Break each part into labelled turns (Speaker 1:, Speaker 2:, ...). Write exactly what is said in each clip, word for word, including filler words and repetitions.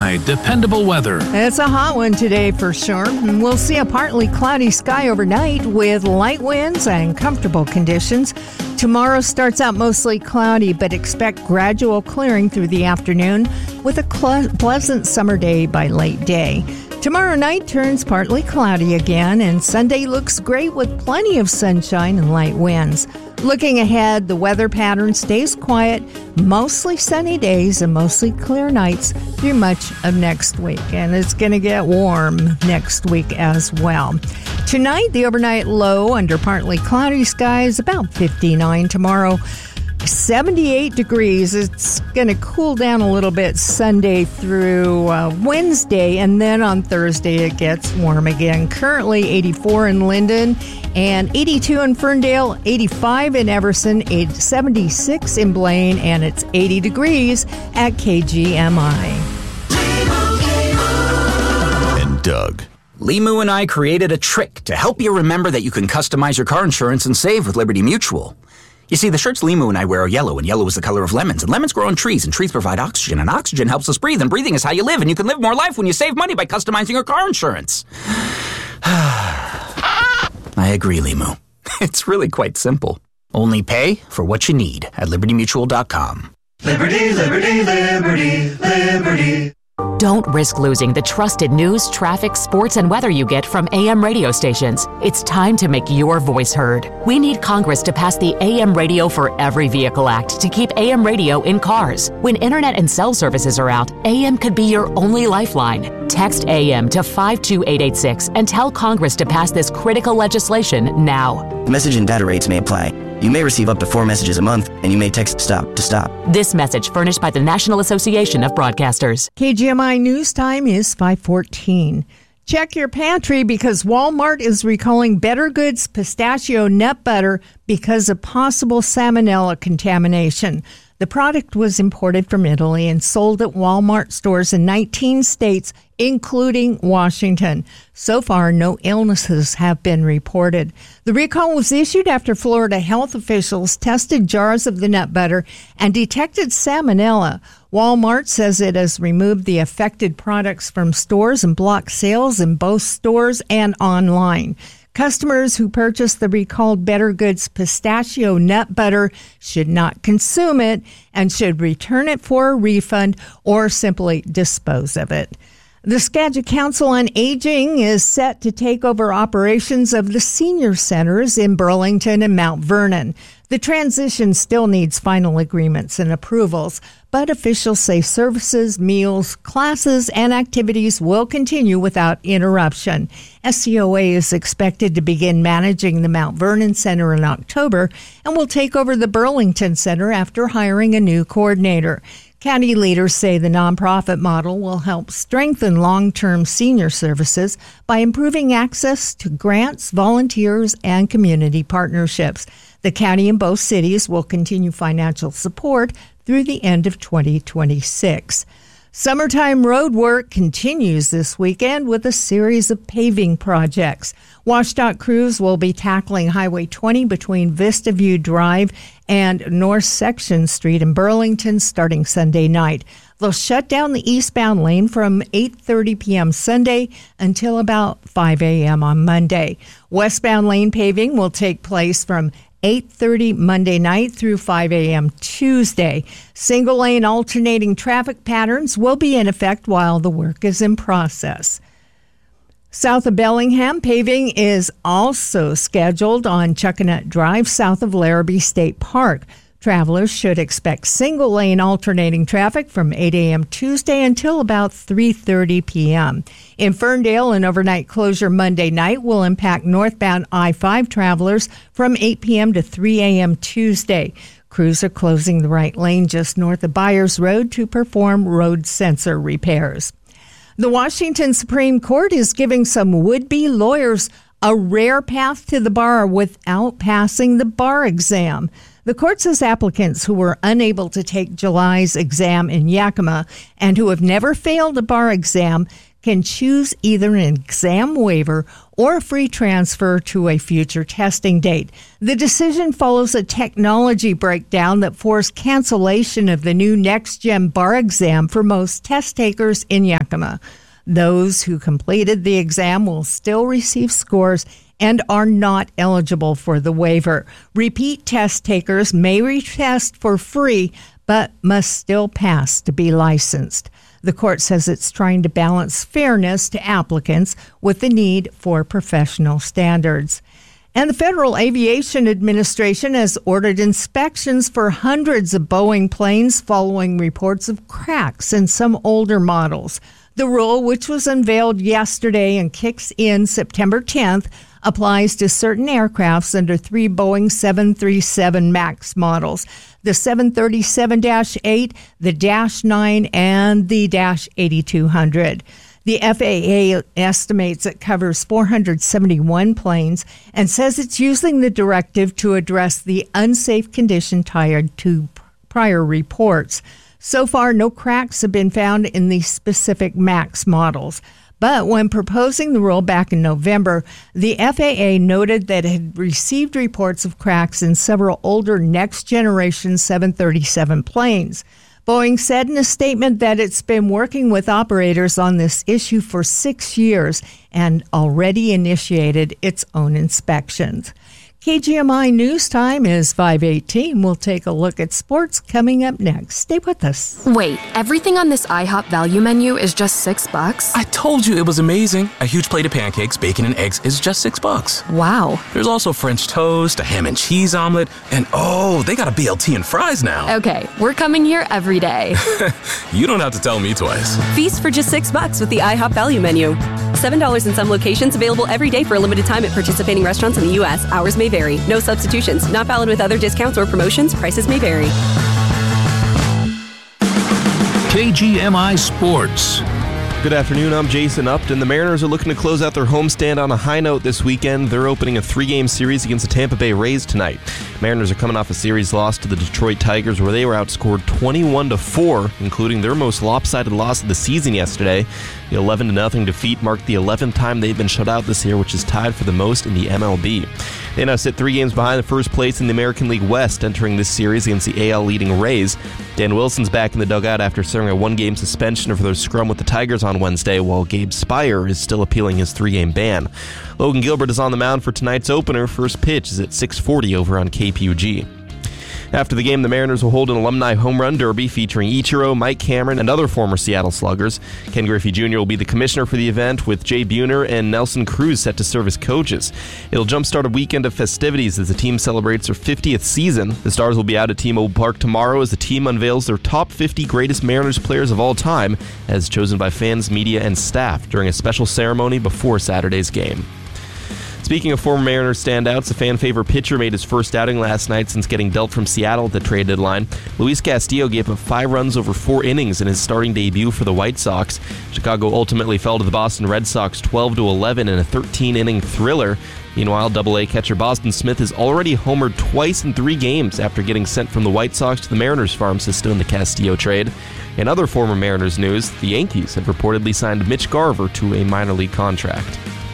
Speaker 1: Eye dependable weather.
Speaker 2: It's a hot one today for sure. We'll see a partly cloudy sky overnight with light winds and comfortable conditions. Tomorrow starts out mostly cloudy, but expect gradual clearing through the afternoon with a cle- pleasant summer day by late day. Tomorrow night turns partly cloudy again, and Sunday looks great with plenty of sunshine and light winds. Looking ahead, the weather pattern stays quiet, mostly sunny days and mostly clear nights through much of next week. And it's going to get warm next week as well. Tonight, the overnight low under partly cloudy skies, about fifty-nine. Tomorrow, seventy-eight degrees. It's going to cool down a little bit Sunday through uh, Wednesday, and then on Thursday it gets warm again. Currently eighty-four in Linden and eighty-two in Ferndale, eighty-five in Everson, seventy-six in Blaine, and it's eighty degrees at K G M I.
Speaker 3: And Doug.
Speaker 4: Limu and I created a trick to help you remember that you can customize your car insurance and save with Liberty Mutual. You see, the shirts Limu and I wear are yellow, and yellow is the color of lemons, and lemons grow on trees, and trees provide oxygen, and oxygen helps us breathe, and breathing is how you live, and you can live more life when you save money by customizing your car insurance. I agree, Limu. It's really quite simple. Only pay for what you need at liberty mutual dot com.
Speaker 5: Liberty, liberty, liberty, liberty.
Speaker 6: Don't risk losing the trusted news, traffic, sports, and weather you get from A M radio stations. It's time to make your voice heard. We need Congress to pass the A M Radio for Every Vehicle Act to keep A M radio in cars. When internet and cell services are out, A M could be your only lifeline. Text A M to five two eight eight six and tell Congress to pass this critical legislation now.
Speaker 7: Message and data rates may apply. You may receive up to four messages a month, and you may text STOP to stop.
Speaker 6: This message furnished by the National Association of Broadcasters.
Speaker 2: K G M I News Time is five fourteen. Check your pantry because Walmart is recalling Better Goods pistachio nut butter because of possible salmonella contamination. The product was imported from Italy and sold at Walmart stores in nineteen states, including Washington. So far, no illnesses have been reported. The recall was issued after Florida health officials tested jars of the nut butter and detected salmonella. Walmart says it has removed the affected products from stores and blocked sales in both stores and online. Customers who purchase the recalled Better Goods pistachio nut butter should not consume it and should return it for a refund or simply dispose of it. The Skagit Council on Aging is set to take over operations of the senior centers in Burlington and Mount Vernon. The transition still needs final agreements and approvals, but officials say services, meals, classes, and activities will continue without interruption. S C O A is expected to begin managing the Mount Vernon Center in October and will take over the Burlington Center after hiring a new coordinator. County leaders say the nonprofit model will help strengthen long-term senior services by improving access to grants, volunteers, and community partnerships. The county and both cities will continue financial support through the end of twenty twenty-six. Summertime road work continues this weekend with a series of paving projects. WashDOT crews will be tackling Highway twenty between Vista View Drive and North Section Street in Burlington starting Sunday night. They'll shut down the eastbound lane from eight thirty p.m. Sunday until about five a.m. on Monday. Westbound lane paving will take place from eight thirty Monday night through five a.m. Tuesday. Single-lane alternating traffic patterns will be in effect while the work is in process. South of Bellingham, paving is also scheduled on Chuckanut Drive south of Larrabee State Park. Travelers should expect single-lane alternating traffic from eight a.m. Tuesday until about three thirty p.m. In Ferndale, an overnight closure Monday night will impact northbound I five travelers from eight p.m. to three a.m. Tuesday. Crews are closing the right lane just north of Byers Road to perform road sensor repairs. The Washington Supreme Court is giving some would-be lawyers a rare path to the bar without passing the bar exam. The court says applicants who were unable to take July's exam in Yakima and who have never failed a bar exam can choose either an exam waiver or a free transfer to a future testing date. The decision follows a technology breakdown that forced cancellation of the new next-gen bar exam for most test takers in Yakima. Those who completed the exam will still receive scores and are not eligible for the waiver. Repeat test takers may retest for free, but must still pass to be licensed. The court says it's trying to balance fairness to applicants with the need for professional standards. And the Federal Aviation Administration has ordered inspections for hundreds of Boeing planes following reports of cracks in some older models. The rule, which was unveiled yesterday and kicks in September tenth, applies to certain aircrafts under three Boeing seven thirty-seven MAX models, the seven thirty-seven dash eight, the dash nine, and the dash eighty-two hundred. The F A A estimates it covers four hundred seventy-one planes and says it's using the directive to address the unsafe condition tied to prior reports. So far, no cracks have been found in the specific MAX models. But when proposing the rule back in November, the F A A noted that it had received reports of cracks in several older next-generation seven thirty-seven planes. Boeing said in a statement that it's been working with operators on this issue for six years and already initiated its own inspections. K G M I News Time is five eighteen. We'll take a look at sports coming up next. Stay with us.
Speaker 1: Wait, everything on this IHOP value menu is just six bucks?
Speaker 8: I told you it was amazing. A huge plate of pancakes, bacon, and eggs is just six bucks.
Speaker 1: Wow.
Speaker 8: There's also French toast, a ham and cheese omelet, and oh, they got a B L T and fries now.
Speaker 1: Okay, we're coming here every day.
Speaker 8: You don't have to tell me twice.
Speaker 9: Feast for just six bucks with the IHOP value menu. seven dollars in some locations, available every day for a limited time at participating restaurants in the U S. Hours may vary. No substitutions. Not valid with other discounts or promotions. Prices may vary.
Speaker 10: K G M I Sports.
Speaker 11: Good afternoon, I'm Jason Upton. The Mariners are looking to close out their homestand on a high note this weekend. They're opening a three-game series against the Tampa Bay Rays tonight. Mariners are coming off a series loss to the Detroit Tigers where they were outscored twenty-one to four, including their most lopsided loss of the season yesterday. The eleven to nothing defeat marked the eleventh time they've been shut out this year, which is tied for the most in the M L B. They now sit three games behind the first place in the American League West, entering this series against the A L leading Rays. Dan Wilson's back in the dugout after serving a one-game suspension for their scrum with the Tigers on Wednesday, while Gabe Spire is still appealing his three-game ban. Logan Gilbert is on the mound for tonight's opener. First pitch is at six forty over on K P U G. After the game, the Mariners will hold an alumni home run derby featuring Ichiro, Mike Cameron, and other former Seattle Sluggers. Ken Griffey Junior will be the commissioner for the event, with Jay Buhner and Nelson Cruz set to serve as coaches. It'll jumpstart a weekend of festivities as the team celebrates their fiftieth season. The Stars will be out at T-Mobile Park tomorrow as the team unveils their top fifty greatest Mariners players of all time, as chosen by fans, media, and staff during a special ceremony before Saturday's game. Speaking of former Mariners standouts, a fan-favorite pitcher made his first outing last night since getting dealt from Seattle at the trade deadline. Luis Castillo gave up five runs over four innings in his starting debut for the White Sox. Chicago ultimately fell to the Boston Red Sox twelve to eleven in a thirteen-inning thriller. Meanwhile, Double A catcher Boston Smith has already homered twice in three games after getting sent from the White Sox to the Mariners farm system in the Castillo trade. In other former Mariners news, the Yankees have reportedly signed Mitch Garver to a minor league contract.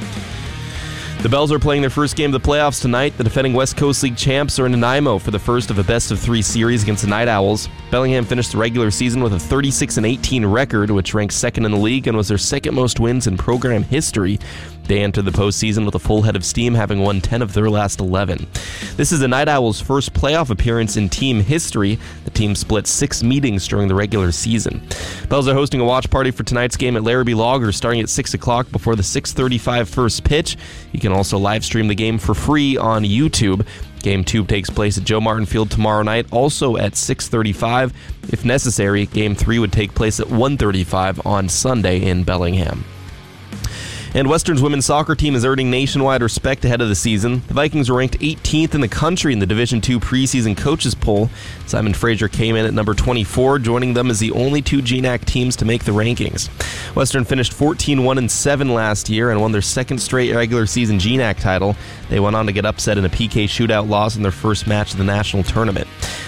Speaker 11: The Bells are playing their first game of the playoffs tonight. The defending West Coast League champs are in Nanaimo for the first of a best-of-three series against the Night Owls. Bellingham finished the regular season with a thirty-six and eighteen record, which ranks second in the league and was their second most wins in program history. They entered the postseason with a full head of steam, having won ten of their last eleven. This is the Night Owls' first playoff appearance in team history. The team split six meetings during the regular season. Bells are hosting a watch party for tonight's game at Larrabee Logger starting at six o'clock before the six thirty-five first pitch. You can also live stream the game for free on YouTube. Game two takes place at Joe Martin Field tomorrow night, also at six thirty-five. If necessary, Game three would take place at one thirty-five on Sunday in Bellingham. And Western's women's soccer team is earning nationwide respect ahead of the season. The Vikings were ranked eighteenth in the country in the Division two preseason coaches poll. Simon Fraser came in at number twenty-four, joining them as the only two G N A C teams to make the rankings. Western finished fourteen one and seven last year and won their second straight regular season G N A C title. They went on to get upset in a P K shootout loss in their first match of the national tournament.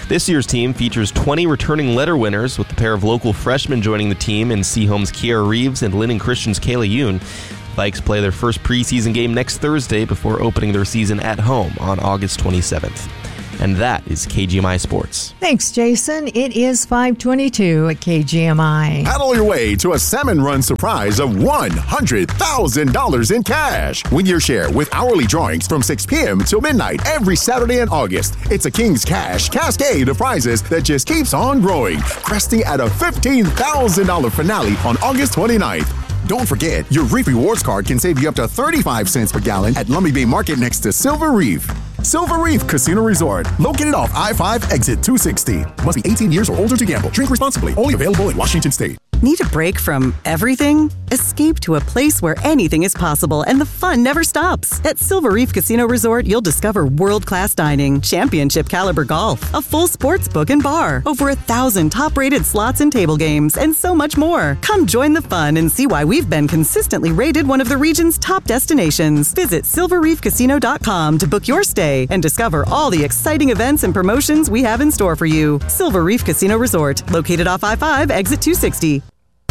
Speaker 11: This year's team features twenty returning letter winners, with the pair of local freshmen joining the team in Seahome's Kiara Reeves and Linden Christian's Kayla Yoon. Vikes play their first preseason game next Thursday before opening their season at home on August twenty-seventh. And that is K G M I Sports.
Speaker 2: Thanks, Jason. It is five twenty-two at K G M I.
Speaker 3: Paddle your way to a Salmon Run surprise of one hundred thousand dollars in cash. Win your share with hourly drawings from six p.m. till midnight every Saturday in August. It's a King's Cash cascade of prizes that just keeps on growing, cresting at a fifteen thousand dollars finale on August twenty-ninth. Don't forget, your Reef Rewards card can save you up to thirty-five cents per gallon at Lummi Bay Market next to Silver Reef. Silver Reef Casino Resort, located off I five exit two sixty. Must be eighteen years or older to gamble. Drink responsibly. Only available in Washington State.
Speaker 12: Need a break from everything? Escape to a place where anything is possible and the fun never stops. At Silver Reef Casino Resort, you'll discover world-class dining, championship caliber golf, a full sports book and bar, over a thousand top-rated slots and table games, and so much more. Come join the fun and see why we've been consistently rated one of the region's top destinations. Visit silver reef casino dot com to book your stay and discover all the exciting events and promotions we have in store for you. Silver Reef Casino Resort, located off I five, exit two sixty.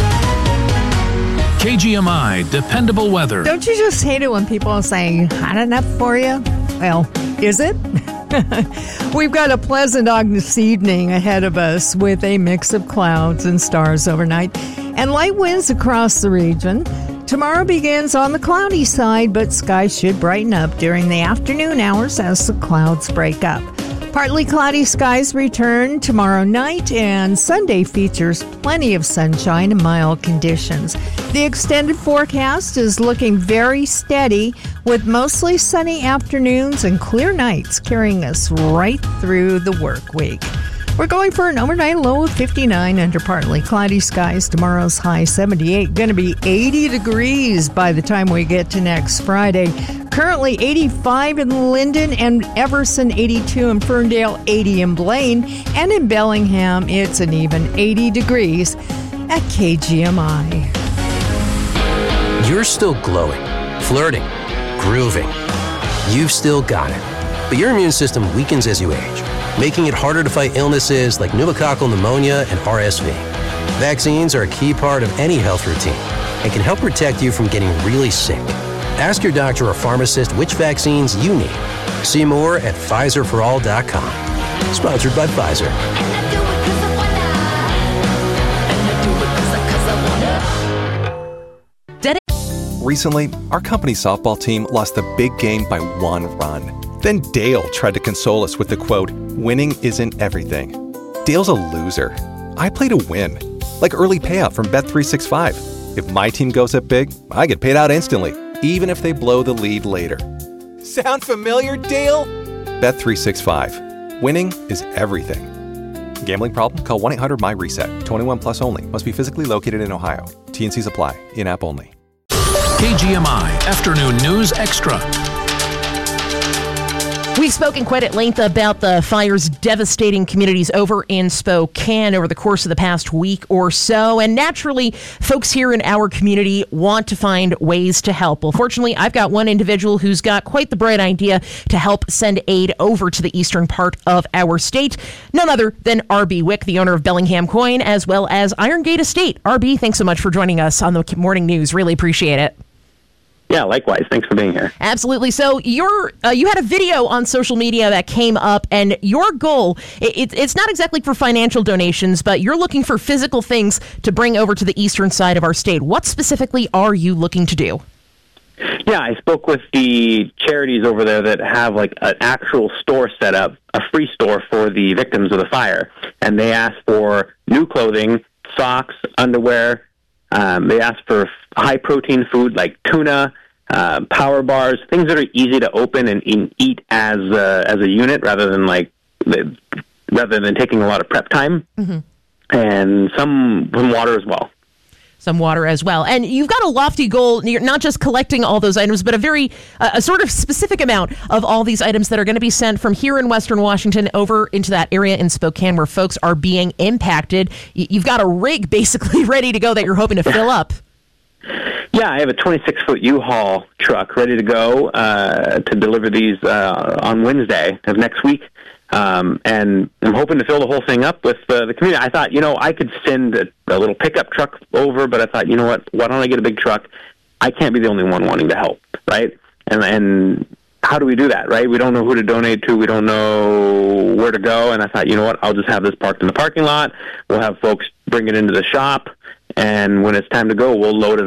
Speaker 10: K G M I Dependable Weather.
Speaker 2: Don't you just hate it when people are saying, hot enough for you? Well, is it? We've got a pleasant August evening ahead of us with a mix of clouds and stars overnight and light winds across the region. Tomorrow begins on the cloudy side, but skies should brighten up during the afternoon hours as the clouds break up. Partly cloudy skies return tomorrow night, and Sunday features plenty of sunshine and mild conditions. The extended forecast is looking very steady, with mostly sunny afternoons and clear nights carrying us right through the work week. We're going for an overnight low of fifty-nine under partly cloudy skies. Tomorrow's high seventy-eight. Going to be eighty degrees by the time we get to next Friday. Currently eighty-five in Linden and Everson, eighty-two in Ferndale, eighty in Blaine, and in Bellingham it's an even eighty degrees at K G M I.
Speaker 13: You're still glowing, flirting, grooving. You've still got it. But your immune system weakens as you age, making it harder to fight illnesses like pneumococcal pneumonia and R S V. Vaccines are a key part of any health routine and can help protect you from getting really sick. Ask your doctor or pharmacist which vaccines you need. See more at Pfizer for all dot com. Sponsored by Pfizer.
Speaker 14: Recently, our company softball team lost the big game by one run. Then Dale tried to console us with the quote, "Winning isn't everything." Dale's a loser. I play to win. Like early payout from Bet three sixty-five. If my team goes up big, I get paid out instantly, even if they blow the lead later. Sound familiar, Dale? Bet three sixty-five. Winning is everything. Gambling problem? Call one eight hundred M Y reset. twenty-one plus only. Must be physically located in Ohio. T N Cs apply. In-app only.
Speaker 10: K G M I Afternoon News Extra.
Speaker 15: We've spoken quite at length about the fires devastating communities over in Spokane over the course of the past week or so. And naturally, folks here in our community want to find ways to help. Well, fortunately, I've got one individual who's got quite the bright idea to help send aid over to the eastern part of our state. None other than R B Wick, the owner of Bellingham Coin, as well as Iron Gate Estate. R B, thanks so much for joining us on the morning news. Really appreciate it.
Speaker 16: Yeah, likewise. Thanks for being here.
Speaker 15: Absolutely. So you're, uh, you had a video on social media that came up, and your goal, it, it's not exactly for financial donations, but you're looking for physical things to bring over to the eastern side of our state. What specifically are you looking to do?
Speaker 16: Yeah, I spoke with the charities over there that have like an actual store set up, a free store for the victims of the fire. And they asked for new clothing, socks, underwear. Um, they asked for high-protein food like tuna, uh, power bars, things that are easy to open and, and eat as a, as a unit rather than like rather than taking a lot of prep time, mm-hmm. and some some water as well.
Speaker 15: Some water as well. And you've got a lofty goal. You're not just collecting all those items, but a very, uh, a sort of specific amount of all these items that are going to be sent from here in Western Washington over into that area in Spokane where folks are being impacted. You've got a rig basically ready to go that you're hoping to fill up.
Speaker 16: Yeah, I have a twenty-six foot U-Haul truck ready to go uh, to deliver these uh, on Wednesday of next week. Um, and I'm hoping to fill the whole thing up with uh, the community. I thought, you know, I could send a, a little pickup truck over, but I thought, you know what, why don't I get a big truck? I can't be the only one wanting to help, right? And and how do we do that, right? We don't know who to donate to. We don't know where to go. And I thought, you know what, I'll just have this parked in the parking lot. We'll have folks bring it into the shop. And when it's time to go, we'll load it